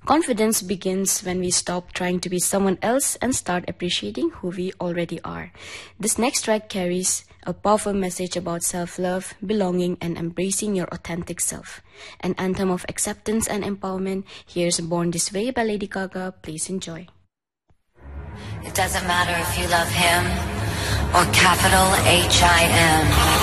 Confidence begins when we stop trying to be someone else and start appreciating who we already are. This next track carries a powerful message about self-love, belonging, and embracing your authentic self. An anthem of acceptance and empowerment. Here's Born This Way by Lady Gaga. Please enjoy. It doesn't matter if you love him or capital H-I-M.